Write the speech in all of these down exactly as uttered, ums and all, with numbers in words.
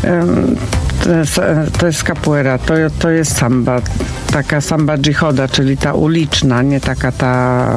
To jest, to jest capoeira, to, to jest samba, taka samba dżihoda, czyli ta uliczna, nie taka ta,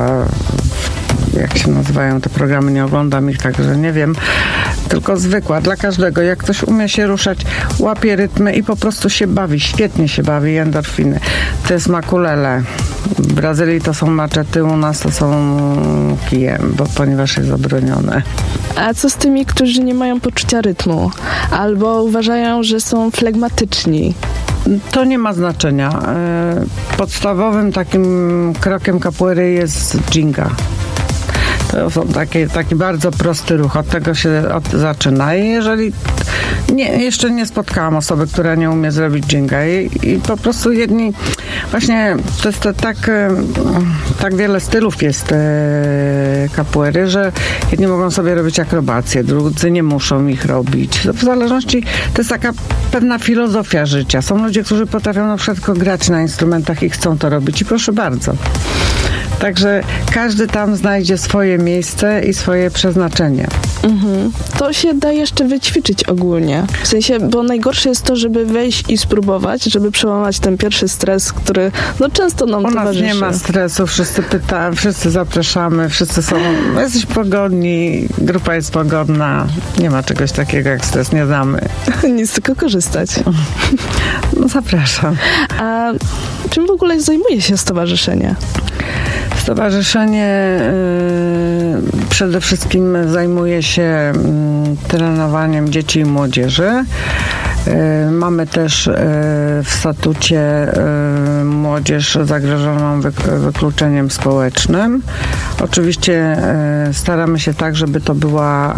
jak się nazywają te programy, nie oglądam ich, także nie wiem, tylko zwykła, dla każdego. Jak ktoś umie się ruszać, łapie rytmy i po prostu się bawi, świetnie się bawi, endorfiny. To jest makulele. W Brazylii to są maczety, u nas to są kijem, bo ponieważ jest zabronione. A co z tymi, którzy nie mają poczucia rytmu? Albo uważają, że są flegmatyczni? To nie ma znaczenia. Podstawowym takim krokiem capoeiry jest dżinga. To są takie, taki bardzo prosty ruch. Od tego się od, zaczyna. I jeżeli nie, jeszcze nie spotkałam osoby, która nie umie zrobić dżinga. I, i po prostu jedni... Właśnie to jest to tak, tak wiele stylów jest capoeiry, że jedni mogą sobie robić akrobacje, drudzy nie muszą ich robić. W zależności, to jest taka pewna filozofia życia. Są ludzie, którzy potrafią na przykład tylko grać na instrumentach i chcą to robić i proszę bardzo. Także każdy tam znajdzie swoje miejsce i swoje przeznaczenie. Mhm. To się da jeszcze wyćwiczyć ogólnie. W sensie, bo najgorsze jest to, żeby wejść i spróbować, żeby przełamać ten pierwszy stres, który no często nam U towarzyszy. U nas nie ma stresu, wszyscy pytają, wszyscy zapraszamy, wszyscy są, jesteś pogodni, grupa jest pogodna, nie ma czegoś takiego jak stres, nie znamy. Nic, tylko korzystać. No zapraszam. A czym w ogóle zajmuje się stowarzyszenie? Stowarzyszenie y, przede wszystkim zajmuje się y, trenowaniem dzieci i młodzieży. Y, mamy też y, w statucie y, młodzież zagrożoną wy, wykluczeniem społecznym. Oczywiście y, staramy się tak, żeby to była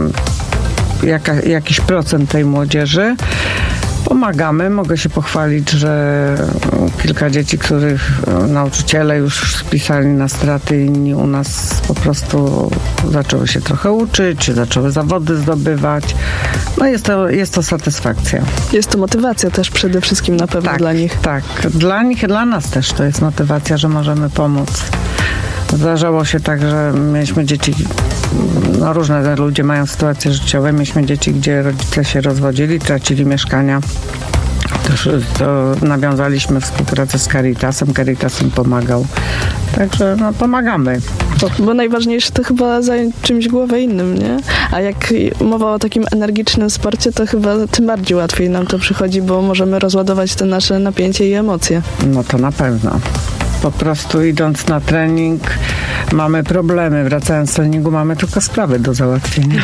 y, jaka, jakiś procent tej młodzieży. Pomagamy. Mogę się pochwalić, że kilka dzieci, których nauczyciele już spisali na straty, inni u nas po prostu zaczęły się trochę uczyć, zaczęły zawody zdobywać. No jest to, jest to satysfakcja. Jest to motywacja też przede wszystkim na pewno tak, dla nich. Tak, dla nich i dla nas też to jest motywacja, że możemy pomóc. Zdarzało się tak, że mieliśmy dzieci, no różne ludzie mają sytuacje życiowe, mieliśmy dzieci, gdzie rodzice się rozwodzili, tracili mieszkania. Też to nawiązaliśmy współpracę z Caritasem, Caritas im pomagał. Także no, pomagamy. Bo najważniejsze to chyba zająć czymś głowę innym, nie? A jak mowa o takim energicznym sporcie, to chyba tym bardziej łatwiej nam to przychodzi, bo możemy rozładować te nasze napięcie i emocje. No to na pewno. Po prostu idąc na trening mamy problemy, wracając z treningu mamy tylko sprawy do załatwienia.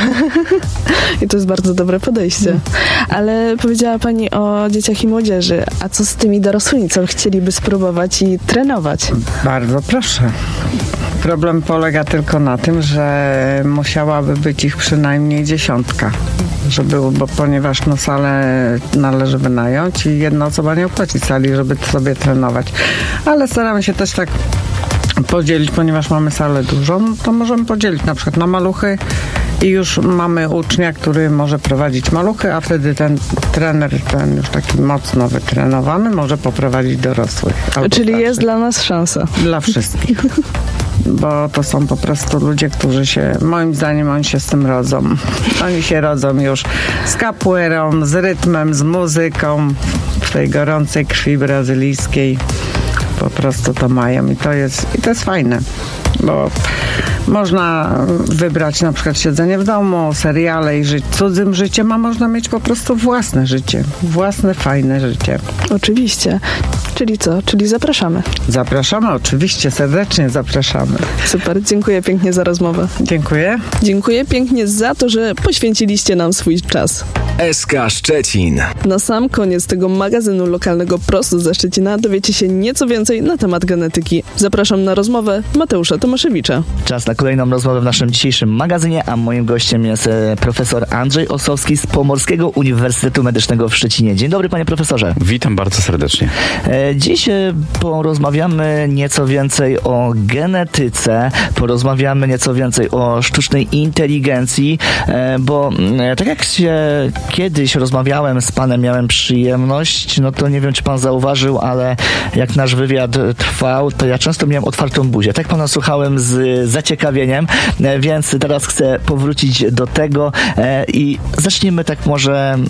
I to jest bardzo dobre podejście. Ale powiedziała Pani o dzieciach i młodzieży, a co z tymi dorosłymi, co chcieliby spróbować i trenować? Bardzo proszę. Problem polega tylko na tym, że musiałaby być ich przynajmniej dziesiątka. Żeby, bo ponieważ no, salę należy wynająć i jedna osoba nie opłaci sali, żeby sobie trenować. Ale staramy się też tak podzielić, ponieważ mamy salę dużą, to możemy podzielić na przykład na maluchy i już mamy ucznia, który może prowadzić maluchy, a wtedy ten trener, ten już taki mocno wytrenowany, może poprowadzić dorosłych. Czyli starszych. Jest dla nas szansa. Dla wszystkich. Bo to są po prostu ludzie, którzy się, moim zdaniem, oni się z tym rodzą. Oni się rodzą już z capoeirą, z rytmem, z muzyką, w tej gorącej krwi brazylijskiej. Po prostu to mają i to jest, i to jest fajne, bo można wybrać na przykład siedzenie w domu, seriale i żyć cudzym życiem, a można mieć po prostu własne życie, własne fajne życie. Oczywiście. Czyli co? Czyli zapraszamy. Zapraszamy, oczywiście, serdecznie zapraszamy. Super, dziękuję pięknie za rozmowę. Dziękuję. Dziękuję pięknie za to, że poświęciliście nam swój czas. S K Szczecin. Na sam koniec tego magazynu lokalnego prosto ze Szczecina dowiecie się nieco więcej na temat genetyki. Zapraszam na rozmowę Mateusza Tomaszewicza. Czas na kolejną rozmowę w naszym dzisiejszym magazynie, a moim gościem jest e, profesor Andrzej Osowski z Pomorskiego Uniwersytetu Medycznego w Szczecinie. Dzień dobry, panie profesorze. Witam bardzo serdecznie. E, dziś e, porozmawiamy nieco więcej o genetyce, porozmawiamy nieco więcej o sztucznej inteligencji, e, bo e, tak jak się kiedyś rozmawiałem z panem, miałem przyjemność, no to nie wiem, czy pan zauważył, ale jak nasz wywiad trwał, to ja często miałem otwartą buzię. Tak pana słuchałem z zaciekawieniem, więc teraz chcę powrócić do tego i zaczniemy tak może